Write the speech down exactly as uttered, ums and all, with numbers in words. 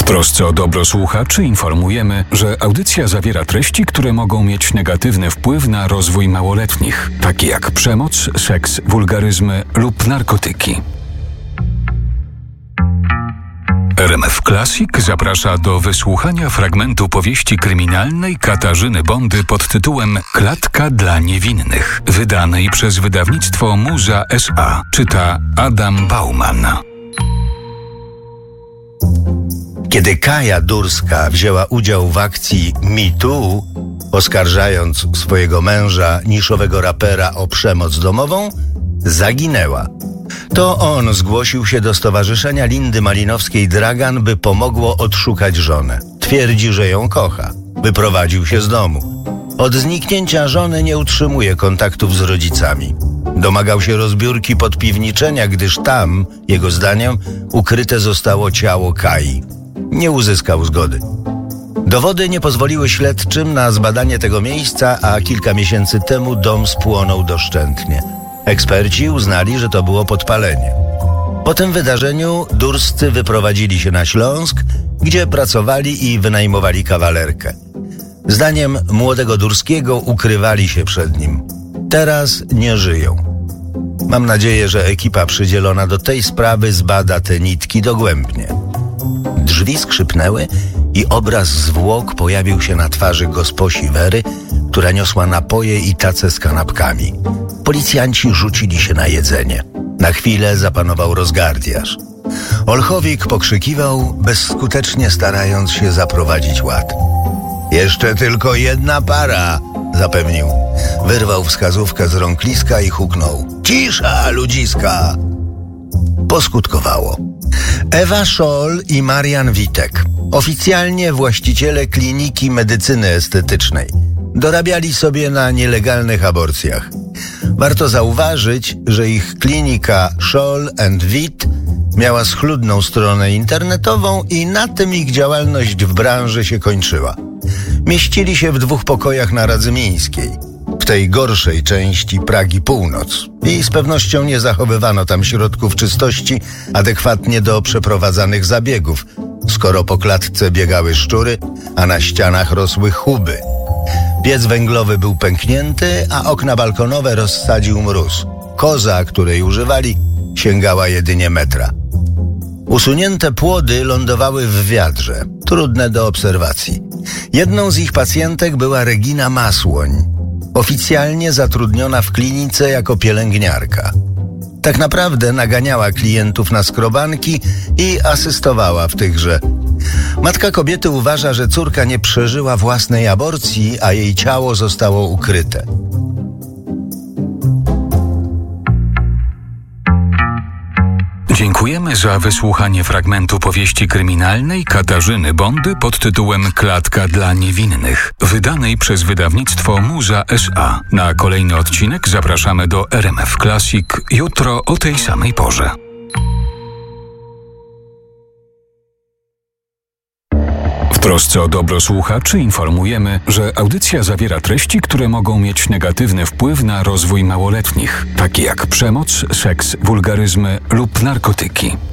trosce o dobro słuchaczy informujemy, że audycja zawiera treści, które mogą mieć negatywny wpływ na rozwój małoletnich, takie jak przemoc, seks, wulgaryzmy lub narkotyki. R M F Classic zaprasza do wysłuchania fragmentu powieści kryminalnej Katarzyny Bondy pod tytułem Klatka dla niewinnych, wydanej przez wydawnictwo Muza S A. Czyta Adam Bauman. Kiedy Kaja Durska wzięła udział w akcji Me Too, oskarżając swojego męża, niszowego rapera, o przemoc domową, zaginęła. To on zgłosił się do Stowarzyszenia Lindy Malinowskiej-Dragan, by pomogło odszukać żonę. Twierdzi, że ją kocha. Wyprowadził się z domu. Od zniknięcia żony nie utrzymuje kontaktów z rodzicami. Domagał się rozbiórki podpiwniczenia, gdyż tam, jego zdaniem, ukryte zostało ciało Kai. Nie uzyskał zgody. Dowody nie pozwoliły śledczym na zbadanie tego miejsca, a kilka miesięcy temu dom spłonął doszczętnie. Eksperci uznali, że to było podpalenie. Po tym wydarzeniu Durscy wyprowadzili się na Śląsk, gdzie pracowali i wynajmowali kawalerkę. Zdaniem młodego Durskiego ukrywali się przed nim. Teraz nie żyją. Mam nadzieję, że ekipa przydzielona do tej sprawy zbada te nitki dogłębnie. Drzwi skrzypnęły i obraz zwłok pojawił się na twarzy gosposi Wery, która niosła napoje i tace z kanapkami. Policjanci rzucili się na jedzenie. Na chwilę zapanował rozgardiaż. Olchowik pokrzykiwał, bezskutecznie starając się zaprowadzić ład. Jeszcze tylko jedna para, zapewnił. Wyrwał wskazówkę z rąk Liska i huknął. Cisza, ludziska! Poskutkowało. Ewa Szol i Marian Witek, oficjalnie właściciele kliniki medycyny estetycznej, dorabiali sobie na nielegalnych aborcjach. Warto zauważyć, że ich klinika Szol and Wit miała schludną stronę internetową i na tym ich działalność w branży się kończyła. Mieścili się w dwóch pokojach na Radzymińskiej, w tej gorszej części Pragi Północ, i z pewnością nie zachowywano tam środków czystości adekwatnie do przeprowadzanych zabiegów, skoro po klatce biegały szczury, a na ścianach rosły chuby. Piec węglowy był pęknięty, a okna balkonowe rozsadził mróz. Koza, której używali, sięgała jedynie metra. Usunięte płody lądowały w wiadrze, trudne do obserwacji. Jedną z ich pacjentek była Regina Masłoń, oficjalnie zatrudniona w klinice jako pielęgniarka. Tak naprawdę naganiała klientów na skrobanki i asystowała w tychże. Matka kobiety uważa, że córka nie przeżyła własnej aborcji, a jej ciało zostało ukryte. Dziękujemy za wysłuchanie fragmentu powieści kryminalnej Katarzyny Bondy pod tytułem Klatka dla niewinnych, wydanej przez wydawnictwo Muza S A. Na kolejny odcinek zapraszamy do R M F Classic jutro o tej samej porze. W trosce o dobro słuchaczy informujemy, że audycja zawiera treści, które mogą mieć negatywny wpływ na rozwój małoletnich, takie jak przemoc, seks, wulgaryzmy lub narkotyki.